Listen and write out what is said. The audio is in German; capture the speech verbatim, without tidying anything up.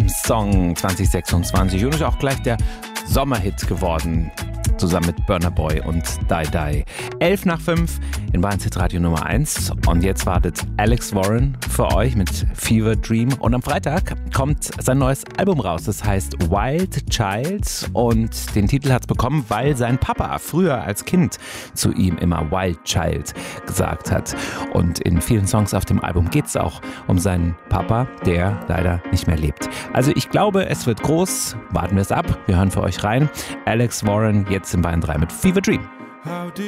Dream-Song zwanzig sechsundzwanzig und ist auch gleich der Sommerhit geworden, zusammen mit Burna Boy und Die Die. elf nach fünf in Bayern's Hitradio Nummer eins. Und jetzt wartet Alex Warren für euch mit Fever Dream. Und am Freitag kommt sein neues Album raus. Das heißt Wild Child. Und den Titel hat es bekommen, weil sein Papa früher als Kind zu ihm immer Wild Child gesagt hat. Und in vielen Songs auf dem Album geht es auch um seinen Papa, der leider nicht mehr lebt. Also ich glaube, es wird groß. Warten wir es ab. Wir hören für euch rein. Alex Warren jetzt in Bayern drei mit Fever Dream.